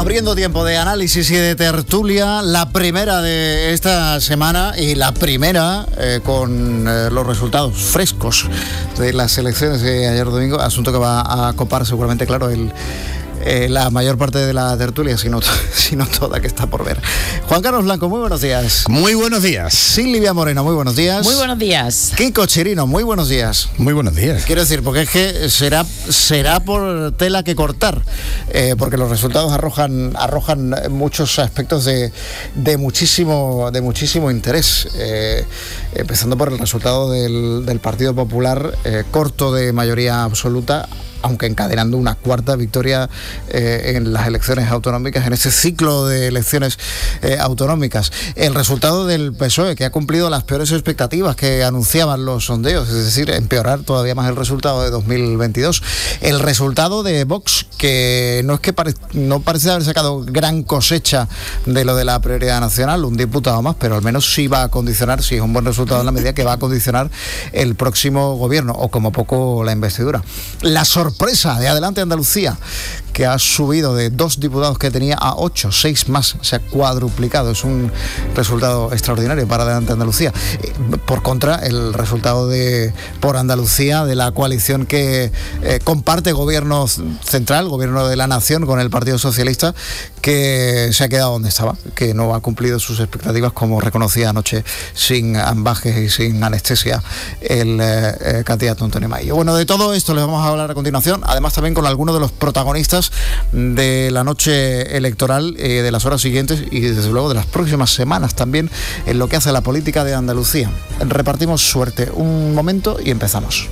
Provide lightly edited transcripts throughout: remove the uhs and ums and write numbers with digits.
Abriendo tiempo de análisis y de tertulia, la primera de esta semana y la primera con los resultados frescos de las elecciones de ayer domingo, asunto que va a copar seguramente, claro, la mayor parte de la tertulia, si no toda, que está por ver. Juan Carlos Blanco, muy buenos días. Muy buenos días. Silvia Moreno, muy buenos días. Muy buenos días. Kiko Chirino, muy buenos días. Muy buenos días. Quiero decir, porque es que será por tela que cortar, porque los resultados arrojan muchos aspectos de muchísimo interés, empezando por el resultado del Partido Popular, corto de mayoría absoluta, aunque encadenando una cuarta victoria en las elecciones autonómicas, en este ciclo de elecciones autonómicas. El resultado del PSOE, que ha cumplido las peores expectativas que anunciaban los sondeos, es decir, empeorar todavía más el resultado de 2022. El resultado de Vox, que no parece haber sacado gran cosecha de lo de la prioridad nacional, un diputado más, pero al menos sí va a condicionar, sí es un buen resultado en la medida que va a condicionar el próximo gobierno, o como poco la investidura. La sorpresa de Adelante Andalucía, que ha subido de 2 diputados que tenía a 8, 6 más, se ha cuadruplicado. Es un resultado extraordinario para Adelante Andalucía. Por contra, el resultado por Andalucía de la coalición que comparte gobierno central, gobierno de la nación, con el Partido Socialista, que se ha quedado donde estaba, que no ha cumplido sus expectativas, como reconocía anoche sin ambajes y sin anestesia el candidato Antonio Maillo. Bueno, de todo esto les vamos a hablar a continuación, además también con algunos de los protagonistas de la noche electoral, de las horas siguientes y desde luego de las próximas semanas también, en lo que hace a la política de Andalucía. Repartimos suerte. Un momento y empezamos.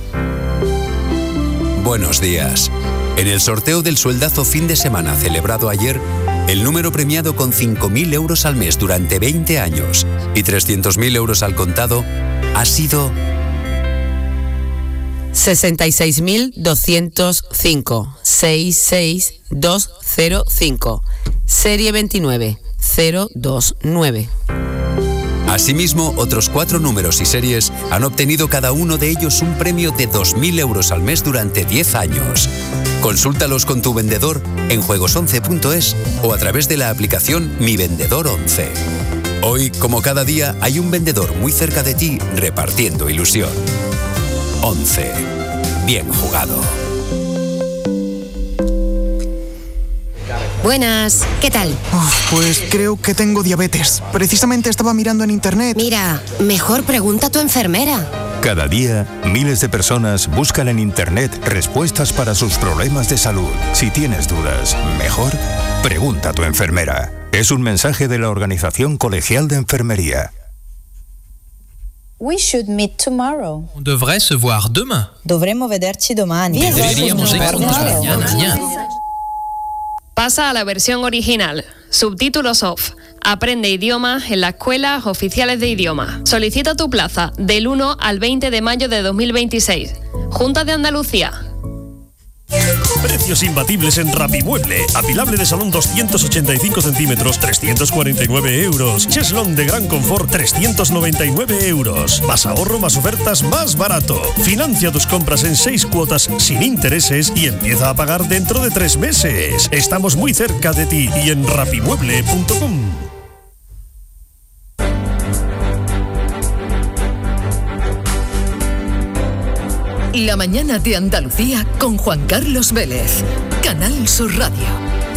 Buenos días. En el sorteo del sueldazo fin de semana celebrado ayer, el número premiado con 5.000 euros al mes durante 20 años y 300.000 euros al contado ha sido 66.205, 66205, serie 29029. Asimismo, otros 4 números y series han obtenido cada uno de ellos un premio de 2.000 euros al mes durante 10 años. Consúltalos con tu vendedor en juegos11.es o a través de la aplicación Mi Vendedor 11. Hoy, como cada día, hay un vendedor muy cerca de ti repartiendo ilusión. 11. Bien jugado. Buenas, ¿qué tal? Pues creo que tengo diabetes. Precisamente estaba mirando en internet. Mira, mejor pregunta a tu enfermera. Cada día, miles de personas buscan en internet respuestas para sus problemas de salud. Si tienes dudas, mejor pregunta a tu enfermera. Es un mensaje de la Organización Colegial de Enfermería. We should meet tomorrow. On devrait se voir demain. Dovremmo vederci domani. Deberíamos vernos mañana. Pasa a la versión original. Subtítulos off. Aprende idiomas en las escuelas oficiales de idioma. Solicita tu plaza del 1 al 20 de mayo de 2026. Junta de Andalucía. Precios imbatibles en Rapimueble. Apilable de salón 285 centímetros, 349 euros. Cheslón de gran confort, 399 euros. Más ahorro, más ofertas, más barato. Financia tus compras en 6 cuotas sin intereses y empieza a pagar dentro de 3 meses. Estamos muy cerca de ti y en rapimueble.com. La mañana de Andalucía con Juan Carlos Vélez. Canal Sur Radio.